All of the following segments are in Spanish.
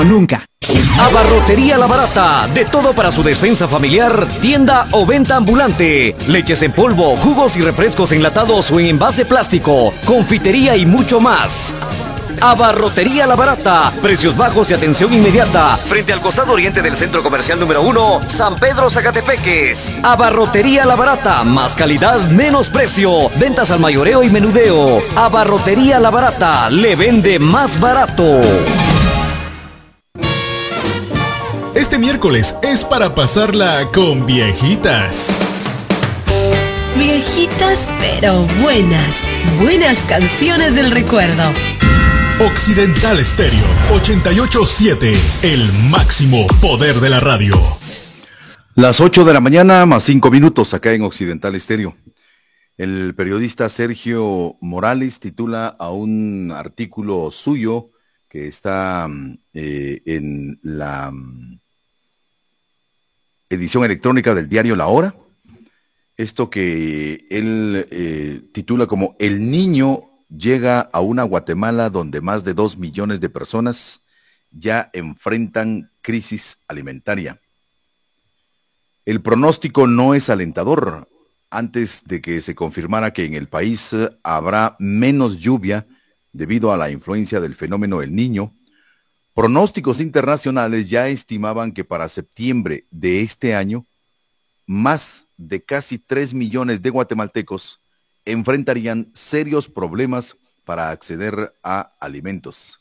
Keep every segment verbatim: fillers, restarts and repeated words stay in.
Nunca. Abarrotería La Barata, de todo para su despensa familiar, tienda o venta ambulante, leches en polvo, jugos y refrescos enlatados o en envase plástico, confitería y mucho más. Abarrotería La Barata, precios bajos y atención inmediata, frente al costado oriente del Centro Comercial número uno, San Pedro Zacatepeques. Abarrotería La Barata, más calidad, menos precio, ventas al mayoreo y menudeo. Abarrotería La Barata, le vende más barato. Este miércoles es para pasarla con viejitas. Viejitas pero buenas, buenas canciones del recuerdo. Occidental Estéreo ochenta y ocho punto siete, el máximo poder de la radio. Las ocho de la mañana más cinco minutos acá en Occidental Estéreo. El periodista Sergio Morales titula a un artículo suyo que está eh, en la edición electrónica del diario La Hora. Esto que él eh, titula como El niño llega a una Guatemala donde más de dos millones de personas ya enfrentan crisis alimentaria. El pronóstico no es alentador. Antes de que se confirmara que en el país habrá menos lluvia debido a la influencia del fenómeno El Niño, pronósticos internacionales ya estimaban que para septiembre de este año, más de casi tres millones de guatemaltecos enfrentarían serios problemas para acceder a alimentos.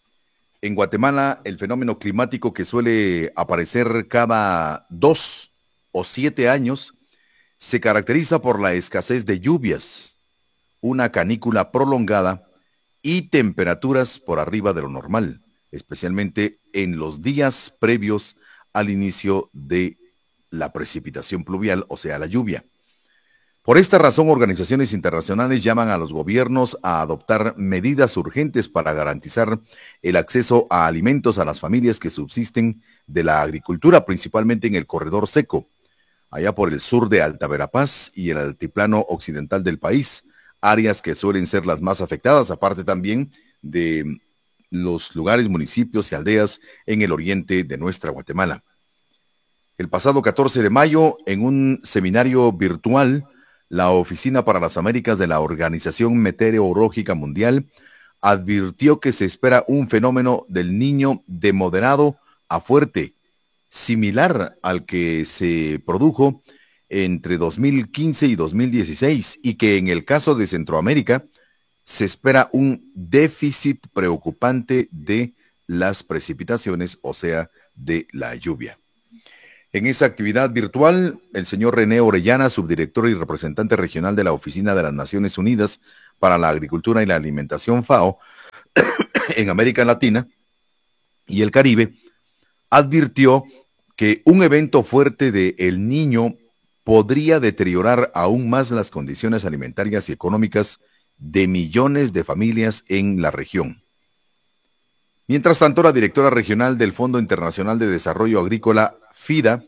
En Guatemala, el fenómeno climático que suele aparecer cada dos o siete años se caracteriza por la escasez de lluvias, una canícula prolongada y temperaturas por arriba de lo normal, especialmente en los días previos al inicio de la precipitación pluvial, o sea, la lluvia. Por esta razón, organizaciones internacionales llaman a los gobiernos a adoptar medidas urgentes para garantizar el acceso a alimentos a las familias que subsisten de la agricultura, principalmente en el corredor seco, allá por el sur de Alta Verapaz y el altiplano occidental del país, áreas que suelen ser las más afectadas, aparte también de los lugares, municipios y aldeas en el oriente de nuestra Guatemala. El pasado catorce de mayo, en un seminario virtual, la Oficina para las Américas de la Organización Meteorológica Mundial advirtió que se espera un fenómeno del Niño de moderado a fuerte, similar al que se produjo entre dos mil quince y dos mil dieciséis, y que en el caso de Centroamérica se espera un déficit preocupante de las precipitaciones, o sea, de la lluvia. En esa actividad virtual, el señor René Orellana, subdirector y representante regional de la Oficina de las Naciones Unidas para la Agricultura y la Alimentación FAO en América Latina y el Caribe, advirtió que un evento fuerte de El Niño podría deteriorar aún más las condiciones alimentarias y económicas de millones de familias en la región. Mientras tanto, la directora regional del Fondo Internacional de Desarrollo Agrícola, FIDA,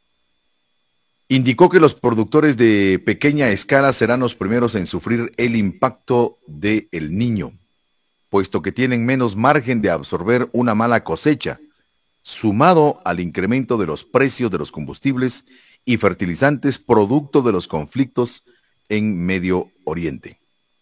indicó que los productores de pequeña escala serán los primeros en sufrir el impacto de El Niño, puesto que tienen menos margen de absorber una mala cosecha, sumado al incremento de los precios de los combustibles y fertilizantes producto de los conflictos en Medio Oriente.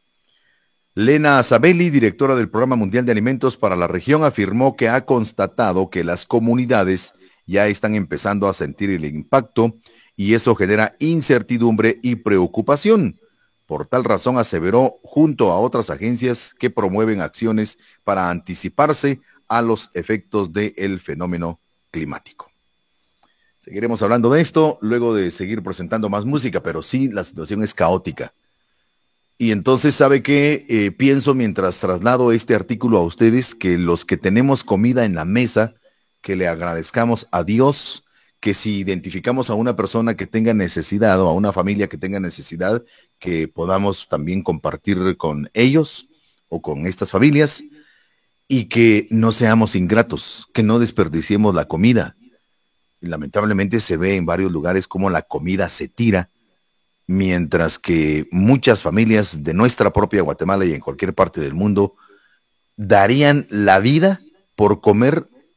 Lena Sabelli, directora del Programa Mundial de Alimentos para la región, afirmó que ha constatado que las comunidades ya están empezando a sentir el impacto y eso genera incertidumbre y preocupación. Por tal razón, aseveró, junto a otras agencias que promueven acciones para anticiparse a los efectos del fenómeno climático. Seguiremos hablando de esto luego de seguir presentando más música, pero sí, la situación es caótica. Y entonces, ¿sabe qué? Eh, pienso mientras traslado este artículo a ustedes, que los que tenemos comida en la mesa, que le agradezcamos a Dios, que si identificamos a una persona que tenga necesidad o a una familia que tenga necesidad, que podamos también compartir con ellos o con estas familias, y que no seamos ingratos, que no desperdiciemos la comida. Lamentablemente se ve en varios lugares cómo la comida se tira, mientras que muchas familias de nuestra propia Guatemala y en cualquier parte del mundo darían la vida por comer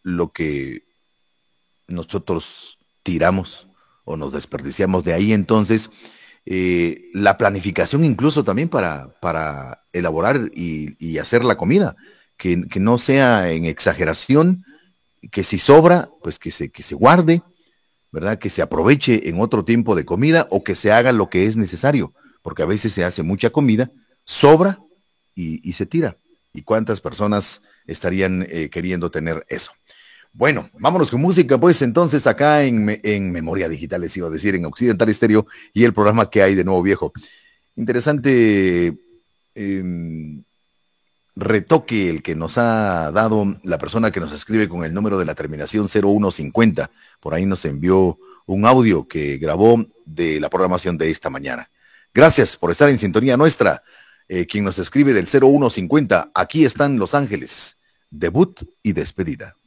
lo que nosotros tiramos o nos desperdiciamos. De ahí entonces eh, la planificación incluso también para, para elaborar y, y hacer la comida, que, que no sea en exageración, que si sobra, pues que se, que se guarde, ¿verdad? Que se aproveche en otro tiempo de comida o que se haga lo que es necesario, porque a veces se hace mucha comida, sobra y, y se tira. ¿Y cuántas personas estarían eh, queriendo tener eso? Bueno, vámonos con música, pues entonces acá en, en Memoria Digital, les iba a decir, en Occidental Estéreo y el programa que hay de Nuevo Viejo. Interesante eh, retoque el que nos ha dado la persona que nos escribe con el número de la terminación cero uno cincuenta. Por ahí nos envió un audio que grabó de la programación de esta mañana. Gracias por estar en sintonía nuestra. Eh, quien nos escribe del cero uno cincuenta, aquí están Los Ángeles, debut y despedida.